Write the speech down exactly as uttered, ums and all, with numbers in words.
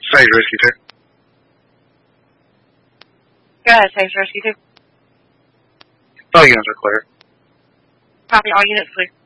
Sage Rescue two. Go ahead, Sage Rescue two. All units are clear. Copy, all units clear.